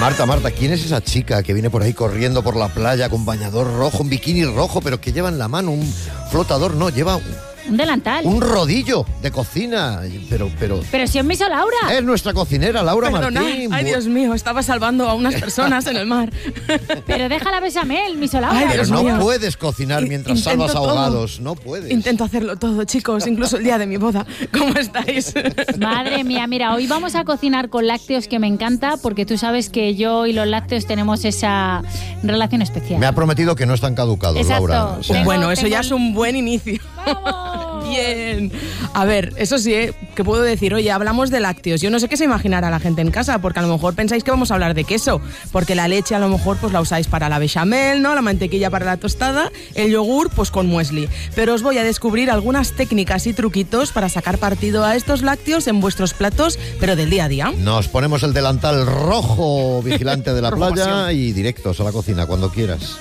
Marta, ¿quién es esa chica que viene por ahí corriendo por la playa con bañador rojo, un bikini rojo, pero que lleva en la mano un flotador? No, lleva un delantal. Un rodillo de cocina. Pero si es Miso Laura. Es nuestra cocinera, Laura Martín. Ay, Dios mío, estaba salvando a unas personas en el mar. Pero déjala bechamel, Miso Laura. Ay, pero Dios no mío. puedes cocinar mientras salvas ahogados. No puedes. Intento hacerlo todo, chicos, incluso el día de mi boda. ¿Cómo estáis? Madre mía, mira, hoy vamos a cocinar con lácteos, que me encanta, porque tú sabes que yo y los lácteos tenemos esa relación especial. Me ha prometido que no están caducados, Exacto. Laura. O sea, Bueno, eso ya es un buen inicio. ¡Vamos! Bien. A ver, eso sí, que puedo decir, oye, hablamos de lácteos. Yo no sé qué se imaginará la gente en casa, porque a lo mejor pensáis que vamos a hablar de queso, porque la leche a lo mejor pues la usáis para la bechamel, ¿no? La mantequilla para la tostada, el yogur pues con muesli. Pero os voy a descubrir algunas técnicas y truquitos para sacar partido a estos lácteos en vuestros platos, pero del día a día. nos ponemos el delantal rojo, vigilante de la Rojo playa, pasión. y directos a la cocina cuando quieras.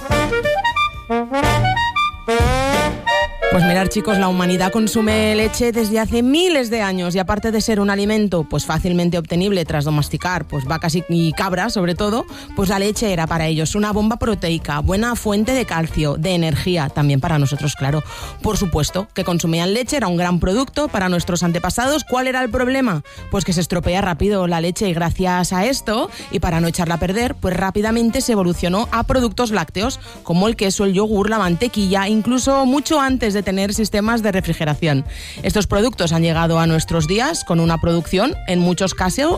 Pues mirad, chicos, la humanidad consume leche desde hace miles de años y aparte de ser un alimento pues fácilmente obtenible tras domesticar pues vacas y cabras sobre todo, pues la leche era para ellos una bomba proteica, buena fuente de calcio, de energía, también para nosotros, claro. Por supuesto, que consumían leche, era un gran producto para nuestros antepasados. ¿Cuál era el problema? Pues que se estropea rápido la leche y gracias a esto, y para no echarla a perder, pues rápidamente se evolucionó a productos lácteos como el queso, el yogur, la mantequilla, incluso mucho antes de tener sistemas de refrigeración. Estos productos han llegado a nuestros días con una producción en muchos casos,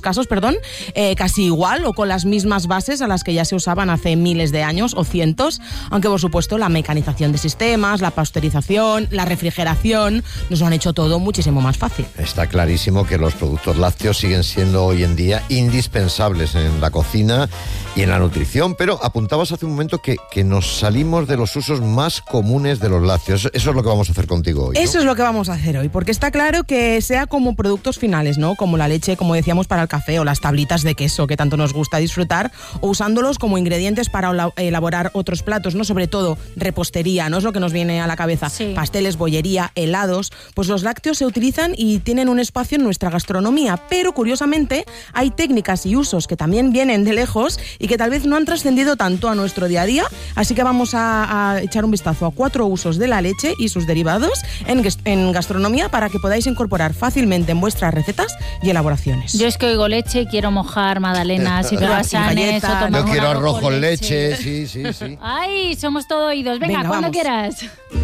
casi igual o con las mismas bases a las que ya se usaban hace miles de años o cientos, aunque por supuesto la mecanización de sistemas, la pasteurización, la refrigeración nos lo han hecho todo muchísimo más fácil. Está clarísimo que los productos lácteos siguen siendo hoy en día indispensables en la cocina y en la nutrición, pero apuntabas hace un momento que nos salimos de los usos más comunes de los lácteos. Eso es lo que vamos a hacer contigo hoy, ¿no? Eso es lo que vamos a hacer hoy, porque está claro que sea como productos finales, ¿no? Como la leche, como decíamos, para el café, o las tablitas de queso que tanto nos gusta disfrutar, o usándolos como ingredientes para elaborar otros platos, ¿no? Sobre todo repostería, ¿no? Es lo que nos viene a la cabeza. Sí. Pasteles, bollería, helados. Pues los lácteos se utilizan y tienen un espacio en nuestra gastronomía, pero curiosamente hay técnicas y usos que también vienen de lejos y que tal vez no han trascendido tanto a nuestro día a día, así que vamos a echar un vistazo a 4 usos de la leche y sus derivados en gastronomía para que podáis incorporar fácilmente en vuestras recetas y elaboraciones. Yo es que oigo leche y quiero mojar magdalenas y croissants galletas. o tomar Yo un quiero arroz arroz con leche, sí. Ay, somos todo oídos. Venga, Venga, cuando vamos. quieras.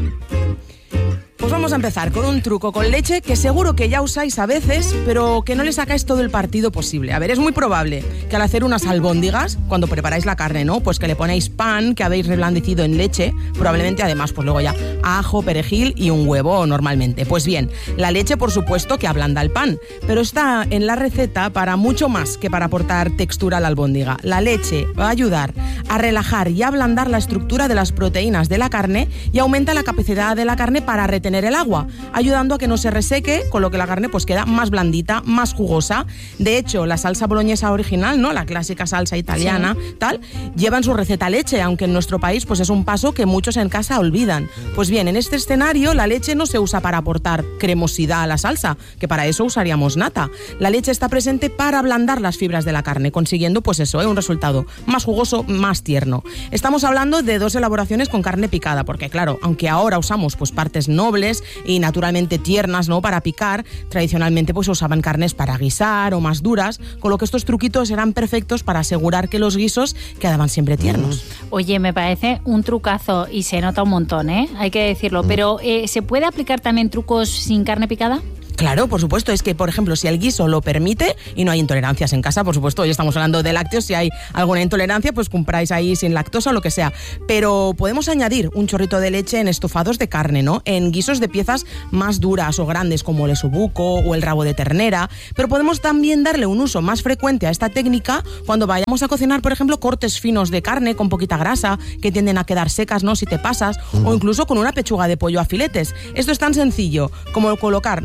Pues vamos a empezar con un truco con leche que seguro que ya usáis a veces, pero que no le sacáis todo el partido posible. A ver, es muy probable que al hacer unas albóndigas, cuando preparáis la carne, ¿no? Pues que le ponéis pan que habéis reblandecido en leche, probablemente además, pues luego ya ajo, perejil y un huevo normalmente. Pues bien, la leche por supuesto que ablanda el pan, pero está en la receta para mucho más que para aportar textura a la albóndiga. La leche va a ayudar a relajar y ablandar la estructura de las proteínas de la carne y aumenta la capacidad de la carne para retener el agua, ayudando a que no se reseque, con lo que la carne pues queda más blandita, más jugosa. De hecho, la salsa boloñesa original, ¿no? La clásica salsa italiana, tal, lleva en su receta leche, aunque en nuestro país pues es un paso que muchos en casa olvidan. Pues bien, en este escenario la leche no se usa para aportar cremosidad a la salsa, que para eso usaríamos nata. La leche está presente para ablandar las fibras de la carne, consiguiendo pues eso, un resultado más jugoso, más tierno. Estamos hablando de 2 elaboraciones con carne picada, porque claro, aunque ahora usamos pues partes nobles y naturalmente tiernas, ¿no? Para picar, tradicionalmente pues usaban carnes para guisar o más duras, con lo que estos truquitos eran perfectos para asegurar que los guisos quedaban siempre tiernos. Oye, me parece un trucazo y se nota un montón, ¿eh? Hay que decirlo. Pero, ¿se puede aplicar también trucos sin carne picada? Claro, por supuesto, es que, por ejemplo, si el guiso lo permite y no hay intolerancias en casa, por supuesto, hoy estamos hablando de lácteos, si hay alguna intolerancia, pues compráis ahí sin lactosa o lo que sea. Pero podemos añadir un chorrito de leche en estofados de carne, ¿no? En guisos de piezas más duras o grandes como el osobuco o el rabo de ternera, pero podemos también darle un uso más frecuente a esta técnica cuando vayamos a cocinar, por ejemplo, cortes finos de carne con poquita grasa, que tienden a quedar secas, ¿no? Si te pasas, o incluso con una pechuga de pollo a filetes. Esto es tan sencillo como colocar nuestra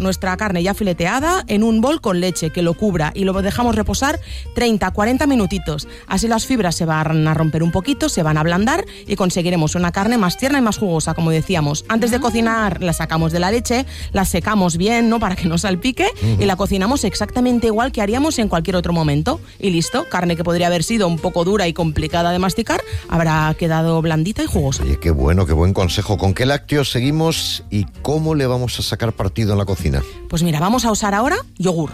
carne ya fileteada en un bol con leche que lo cubra y lo dejamos reposar 30-40 minutitos. Así las fibras se van a romper un poquito, se van a ablandar y conseguiremos una carne más tierna y más jugosa, como decíamos. Antes de cocinar la sacamos de la leche, la secamos bien, ¿no?, para que no salpique, y la cocinamos exactamente igual que haríamos en cualquier otro momento. Y listo, carne que podría haber sido un poco dura y complicada de masticar, habrá quedado blandita y jugosa. Oye, qué bueno, qué buen consejo. ¿Con qué lácteos seguimos y cómo le vamos a sacar partido en la cocina? Pues mira, vamos a usar ahora yogur.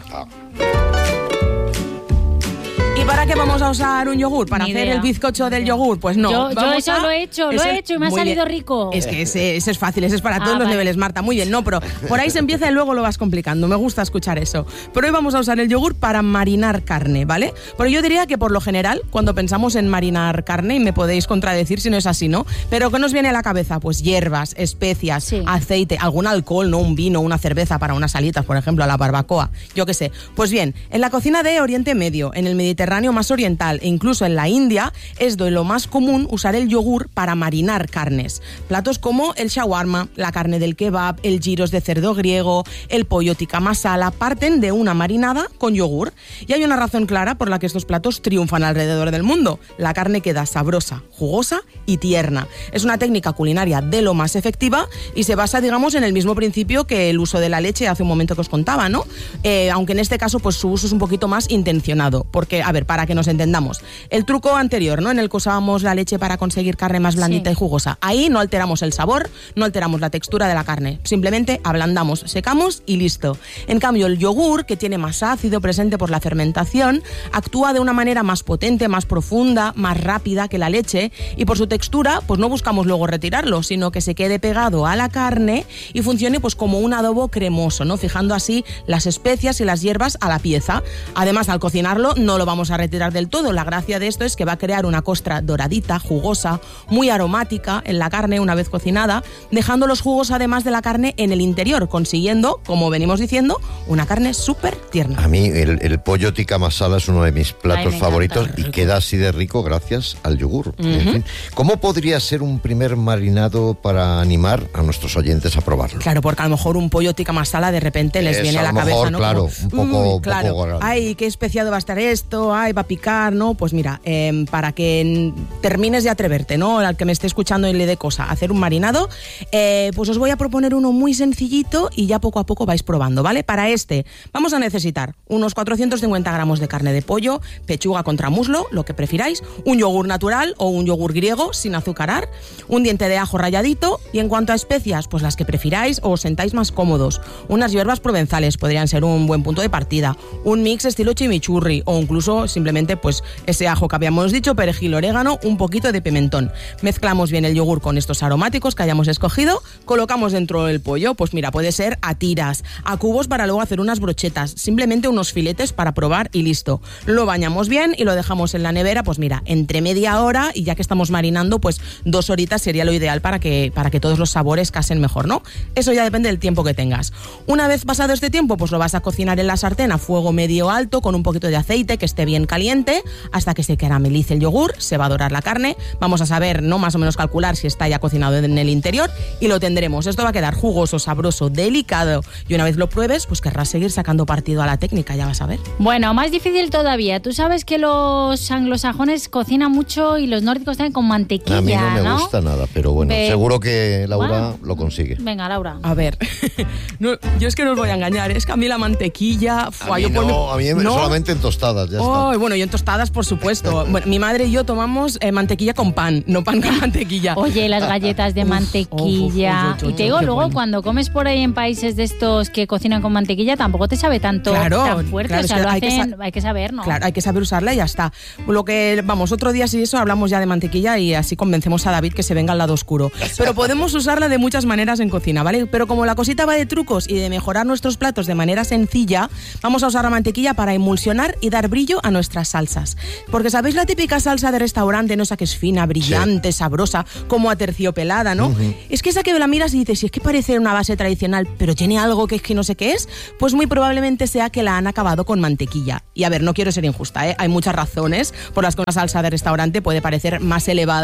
¿Y para qué vamos a usar un yogur? ¿Para hacer el bizcocho del yogur? Pues no. Yo eso lo he hecho y me ha salido rico. Es que ese es fácil, ese es para todos los niveles, Marta. Muy bien, no, pero por ahí se empieza y luego lo vas complicando. Me gusta escuchar eso. Pero hoy vamos a usar el yogur para marinar carne, ¿vale? Pero yo diría que por lo general, cuando pensamos en marinar carne, y me podéis contradecir si no es así, ¿no? Pero ¿qué nos viene a la cabeza? Pues hierbas, especias, aceite, algún alcohol, ¿no? Un vino, una cerveza para unas salitas, por ejemplo, a la barbacoa. Yo qué sé. Pues bien, en la cocina de Oriente Medio, en el Mediterráneo más oriental e incluso en la India, es de lo más común usar el yogur para marinar carnes. Platos como el shawarma, la carne del kebab, el gyros de cerdo griego, el pollo tikka masala parten de una marinada con yogur. Y hay una razón clara por la que estos platos triunfan alrededor del mundo. La carne queda sabrosa, jugosa y tierna. Es una técnica culinaria de lo más efectiva y se basa, digamos, en el mismo principio que el uso de la leche hace un momento que os contaba, ¿no? Aunque en este caso pues su uso es un poquito más intencionado, porque, a ver, para que nos entendamos, el truco anterior, ¿no?, en el que usábamos la leche para conseguir carne más blandita y jugosa, ahí no alteramos el sabor, no alteramos la textura de la carne, simplemente ablandamos, secamos y listo. En cambio, el yogur, que tiene más ácido presente por la fermentación, actúa de una manera más potente, más profunda, más rápida que la leche, y por su textura, pues no buscamos luego retirarlo, sino que se quede pegado a la carne y funcione pues como un adobo cremoso, ¿no?, fijando así las especias y las hierbas a la pieza. Además, al cocinarlo no lo vamos a retirar del todo. La gracia de esto es que va a crear una costra doradita, jugosa, muy aromática en la carne una vez cocinada, dejando los jugos además de la carne en el interior, consiguiendo, como venimos diciendo, una carne súper tierna. A mí el pollo tikka masala es uno de mis platos favoritos y queda así de rico gracias al yogur. En fin, ¿cómo podría ser un primer marinado para animar a nuestros oyentes a probarlo? Claro, porque a lo mejor un pollo tikka masala de repente les viene a la cabeza, ¿no? Claro, como, un poco ay, qué especiado va a estar esto, ay, va a picar, ¿no? Pues mira, para que termines de atreverte, ¿no?, al que me esté escuchando y le dé cosa hacer un marinado, pues os voy a proponer uno muy sencillito y ya poco a poco vais probando, ¿vale? Para este vamos a necesitar unos 450 gramos de carne de pollo, pechuga contra muslo, lo que prefiráis, un yogur natural o un yogur griego sin azucarar, un diente de ajo ralladito y en cuanto a especias, pues las que prefiráis o os sentáis más cómodos. Unas hierbas provenzales podrían ser un buen punto de partida, un mix estilo chimichurri o incluso simplemente pues ese ajo que habíamos dicho, perejil, orégano, un poquito de pimentón. Mezclamos bien el yogur con estos aromáticos que hayamos escogido, colocamos dentro del pollo, pues mira, puede ser a tiras, a cubos para luego hacer unas brochetas, simplemente unos filetes para probar y listo. Lo bañamos bien y lo dejamos en la nevera, pues mira, entre media hora y ya que estamos marinando, pues 2 horitas sería lo ideal para que todos los sabores casen mejor, ¿no? Eso ya depende del tiempo que tengas. Una vez pasado este tiempo, pues lo vas a cocinar en la sartén a fuego medio alto con un poquito de aceite que esté bien caliente hasta que se caramelice el yogur, se va a dorar la carne, vamos a saber, ¿no?, más o menos calcular si está ya cocinado en el interior y lo tendremos. Esto va a quedar jugoso, sabroso, delicado y una vez lo pruebes, pues querrás seguir sacando partido a la técnica, ya vas a ver. Bueno, más difícil todavía. Tú sabes que los anglosajones cocinan mucho y los nórdicos también con mantequilla, a mí no me gusta nada, pero bueno, seguro que Laura lo consigue. Venga, Laura. A ver, no, yo es que no os voy a engañar, es que a mí la mantequilla... a mí solamente en tostadas, ya está. Bueno, y en tostadas, por supuesto. Bueno, mi madre y yo tomamos mantequilla con pan, no pan con mantequilla. Oye, las galletas de mantequilla. Y te digo, luego cuando comes por ahí en países de estos que cocinan con mantequilla, tampoco te sabe tan fuerte. Claro, o sea, hay que saber, ¿no? Claro, hay que saber usarla y ya está. Lo que, vamos, otro día si eso hablamos ya de mantequilla y así convencemos a David que se venga al lado oscuro. Pero podemos usarla de muchas maneras en cocina, ¿vale? Pero como la cosita va de trucos y de mejorar nuestros platos de manera sencilla, vamos a usar la mantequilla para emulsionar y dar brillo a nuestras salsas. Porque ¿sabéis la típica salsa de restaurante, no? Esa que es fina, brillante, sabrosa, como aterciopelada, ¿no? Es que esa que la miras y dices, si es que parece una base tradicional, pero tiene algo que es que no sé qué es, pues muy probablemente sea que la han acabado con mantequilla. Y a ver, no quiero ser injusta, ¿eh? Hay muchas razones por las que una salsa de restaurante puede parecer más elevada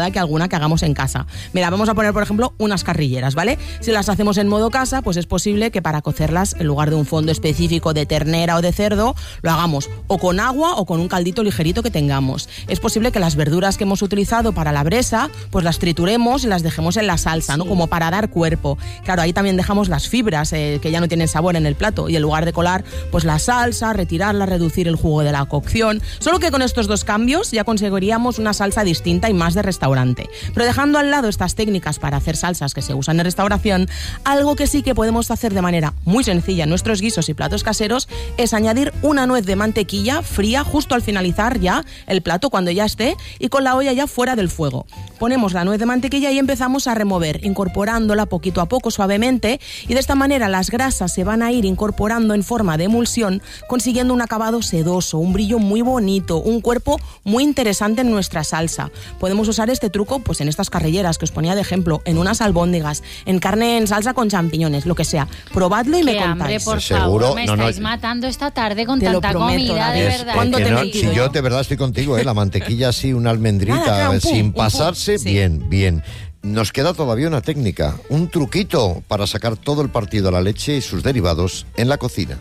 nada que alguna que hagamos en casa. Mira, vamos a poner, por ejemplo, unas carrilleras, ¿vale? Si las hacemos en modo casa, pues es posible que para cocerlas, en lugar de un fondo específico de ternera o de cerdo, lo hagamos o con agua o con un caldito ligerito que tengamos. Es posible que las verduras que hemos utilizado para la bresa, pues las trituremos y las dejemos en la salsa, ¿no? Como para dar cuerpo. Claro, ahí también dejamos las fibras que ya no tienen sabor en el plato, y en lugar de colar pues la salsa, retirarla, reducir el jugo de la cocción. Solo que con estos dos cambios ya conseguiríamos una salsa distinta y más de restaurante. Pero dejando al lado estas técnicas para hacer salsas que se usan en restauración, algo que sí que podemos hacer de manera muy sencilla en nuestros guisos y platos caseros es añadir una nuez de mantequilla fría justo al finalizar ya el plato, cuando ya esté, y con la olla ya fuera del fuego. Ponemos la nuez de mantequilla y empezamos a remover, incorporándola poquito a poco suavemente, y de esta manera las grasas se van a ir incorporando en forma de emulsión, consiguiendo un acabado sedoso, un brillo muy bonito, un cuerpo muy interesante en nuestra salsa. Podemos usar este truco pues en estas carrilleras que os ponía de ejemplo, en unas albóndigas, en carne en salsa con champiñones, lo que sea. Probadlo y me contáis. Hambre, por favor, me estáis matando esta tarde con tanta comida, de verdad. Si yo de verdad estoy contigo, la mantequilla así, una almendrita, sin pasarse, sí. Bien. Nos queda todavía una técnica, un truquito para sacar todo el partido a la leche y sus derivados en la cocina.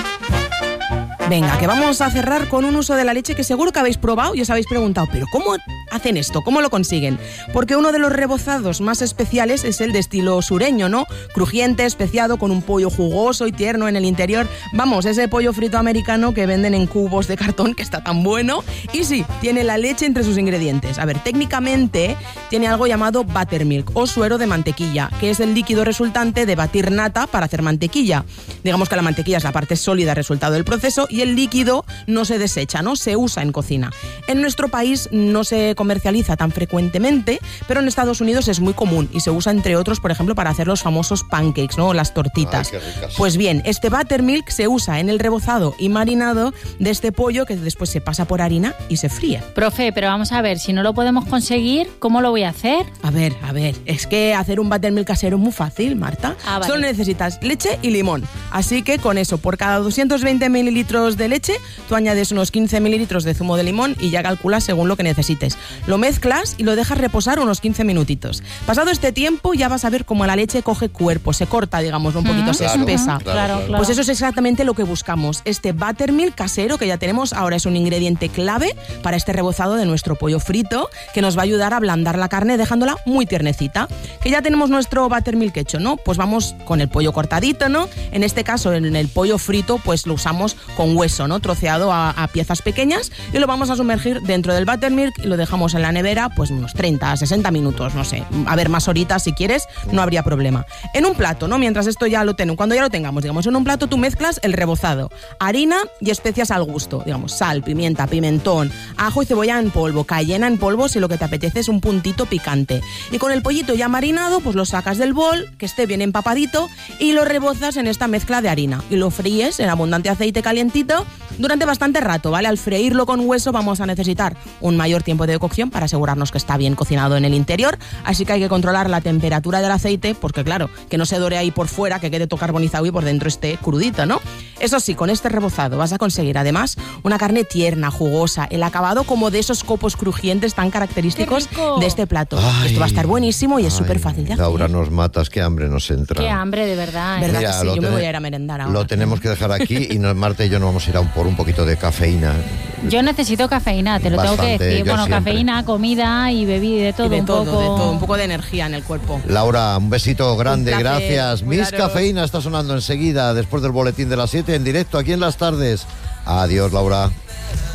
Venga, que vamos a cerrar con un uso de la leche que seguro que habéis probado y os habéis preguntado, ¿pero cómo hacen esto? ¿Cómo lo consiguen? Porque uno de los rebozados más especiales es el de estilo sureño, ¿no? Crujiente, especiado, con un pollo jugoso y tierno en el interior. Vamos, ese pollo frito americano que venden en cubos de cartón, que está tan bueno. Y sí, tiene la leche entre sus ingredientes. A ver, técnicamente tiene algo llamado buttermilk o suero de mantequilla, que es el líquido resultante de batir nata para hacer mantequilla. Digamos que la mantequilla es la parte sólida resultado del proceso, y el líquido no se desecha, ¿no? Se usa en cocina. En nuestro país no se comercializa tan frecuentemente, pero en Estados Unidos es muy común y se usa, entre otros, por ejemplo, para hacer los famosos pancakes, ¿no? Las tortitas. Ay, qué ricas. Pues bien, este buttermilk se usa en el rebozado y marinado de este pollo, que después se pasa por harina y se fríe. Profe, pero vamos a ver, si no lo podemos conseguir, ¿cómo lo voy a hacer? A ver, es que hacer un buttermilk casero es muy fácil, Marta. Vale. Solo necesitas leche y limón. Así que con eso, por cada 220 mililitros de leche, tú añades unos 15 mililitros de zumo de limón y ya calculas según lo que necesites. Lo mezclas y lo dejas reposar unos 15 minutitos. Pasado este tiempo ya vas a ver cómo la leche coge cuerpo, se corta, digamos, un poquito, se espesa. Claro. Pues eso es exactamente lo que buscamos. Este buttermilk casero que ya tenemos ahora es un ingrediente clave para este rebozado de nuestro pollo frito, que nos va a ayudar a ablandar la carne dejándola muy tiernecita. Que ya tenemos nuestro buttermilk hecho, ¿no? Pues vamos con el pollo cortadito, ¿no? En este caso, en el pollo frito, pues lo usamos con hueso, ¿no? Troceado a piezas pequeñas, y lo vamos a sumergir dentro del buttermilk y lo dejamos en la nevera pues unos 30, 60 minutos, no sé. A ver, más horitas si quieres, no habría problema. En un plato, ¿no? Mientras esto ya lo tenemos, cuando ya lo tengamos, digamos, en un plato tú mezclas el rebozado, harina y especias al gusto, digamos, sal, pimienta, pimentón, ajo y cebolla en polvo, cayena en polvo si lo que te apetece es un puntito picante. Y con el pollito ya marinado, pues lo sacas del bol, que esté bien empapadito, y lo rebozas en esta mezcla de harina y lo fríes en abundante aceite calientito durante bastante rato, ¿vale? Al freírlo con hueso vamos a necesitar un mayor tiempo de cocción para asegurarnos que está bien cocinado en el interior, así que hay que controlar la temperatura del aceite, porque claro, que no se dore ahí por fuera, que quede todo carbonizado y por dentro esté crudito, ¿no? Eso sí, con este rebozado vas a conseguir además una carne tierna, jugosa, el acabado como de esos copos crujientes tan característicos de este plato. Ay, esto va a estar buenísimo y es súper fácil de hacer. Laura, nos matas, qué hambre nos entra. Qué hambre, de verdad. ¿Verdad? Mira, que sí? Yo me voy a ir a merendar ahora. Lo tenemos que dejar aquí y Marta y yo nos vamos a ir por un poquito de cafeína. Yo necesito cafeína, te lo tengo que decir. Bueno, siempre. Cafeína, comida y bebida, de todo, un poco de energía en el cuerpo. Laura, un besito grande, Un placer, gracias. Miss Cafeína está sonando enseguida, después del boletín de las 7, en directo aquí en Las Tardes. Adiós, Laura.